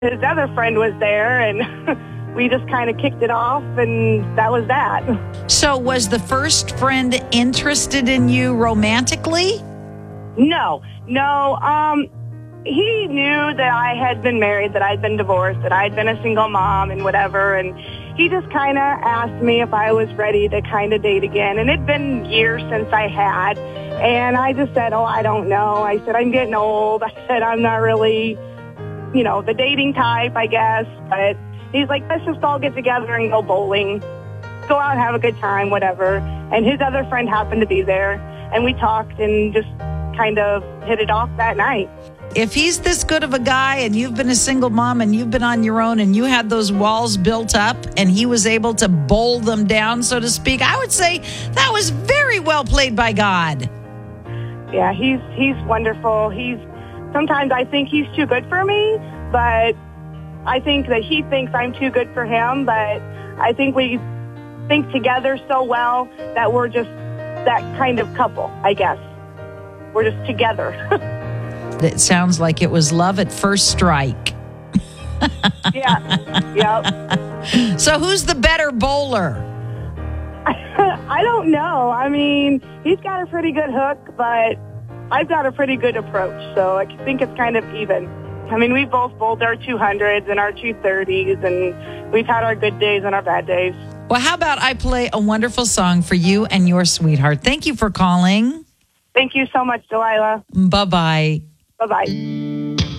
His other friend was there, and we just kind of kicked it off, and that was that. So was the first friend interested in you romantically? No. He knew that I had been married, that I'd been divorced, that I'd been a single mom and whatever, and he just kind of asked me if I was ready to kind of date again. And it'd been years since I had, and I just said, I don't know. I said, I'm getting old. I said, I'm not really, the dating type, I guess. But he's like, let's just all get together and go bowling, go out and have a good time, whatever. And his other friend happened to be there, and we talked and just kind of hit it off that night. If he's this good of a guy and you've been a single mom and you've been on your own and you had those walls built up and he was able to bowl them down, so to speak, I would say that was very well played by God. Yeah, he's wonderful. Sometimes I think he's too good for me, but I think that he thinks I'm too good for him. But I think we think together so well that we're just that kind of couple, I guess. We're just together. It sounds like it was love at first strike. Yeah. Yep. So who's the better bowler? I don't know. I mean, he's got a pretty good hook, but I've got a pretty good approach. So I think it's kind of even. I mean, we both bowled our 200s and our 230s, and we've had our good days and our bad days. Well, how about I play a wonderful song for you and your sweetheart? Thank you for calling. Thank you so much, Delilah. Bye-bye. Bye-bye.